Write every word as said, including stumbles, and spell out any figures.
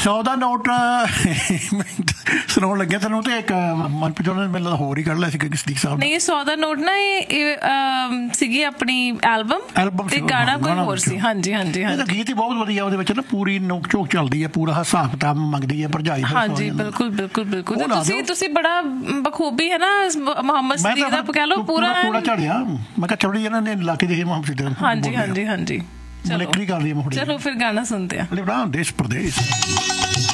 ਸੌ ਦਾ ਨੋਟ ਸੁਣਾਉਣ ਲੱਗਿਆ ਤੈਨੂੰ ਤੇ ਇੱਕ ਮਨਪ੍ਰੀਤ ਨੇ ਮੈਨੂੰ ਲੱਗਦਾ ਹੋਰ ਹੀ ਕੱਢ ਲਿਆ ਸੀ ਸਦੀਕ ਸਾਹਿਬ। ਨਹੀਂ, ਸੌ ਦਾ ਨੋਟ ਨਾ ਇਹ ਸੀਗੀ ਆਪਣੀ ਐਲਬਮ ਐਲਬਮ ਤੇ ਗਾਣਾ ਕੋਈ ਹੋਰ ਸੀ। ਹਾਂਜੀ ਹਾਂਜੀ ਹਾਂਜੀ, ਗੀਤ ਹੀ ਬਹੁਤ ਵਧੀਆ ਉਹਦੇ ਵਿੱਚ ਨਾ, ਪੂਰੀ ਨੋਕ ਝੋਕ ਚੱਲਦੀ ਹੈ, ਪੂਰਾ ਹਿਸਾਬ ਕਿਤਾਬ ਮੰਗਦੀ ਹੈ ਭਰਜਾਈ। ਹਾਂਜੀ ਬਿਲਕੁਲ ਬਿਲਕੁਲ ਬਿਲਕੁਲ। ਤੁਸੀਂ ਤੁਸੀਂ ਬੜਾ ਬਖੂਬੀ ਹੈ ਨਾ ਮੁਹੰਮਦ ਸਦੀਕ ਦਾ ਕਹਿ ਲਓ ਪੂਰਾ ਪੂਰਾ ਝਾੜਿਆ। ਮੈਂ ਕਿਹਾ ਚੌੜੀ ਇਹਨਾਂ ਨੇ ਲਾ ਕੇ ਦੇਖੀ ਮੁਹੰਮਦ ਸਦੀਕ। ਹਾਂਜੀ ਹਾਂਜੀ ਹਾਂਜੀ, ਚਲੋ ਕਰ ਰਹੀ ਹੈ। ਚਲੋ ਫਿਰ ਗਾਣਾ ਸੁਣਦੇ ਆ। ਦੇਸ਼ ਪ੍ਰਦੇਸ਼।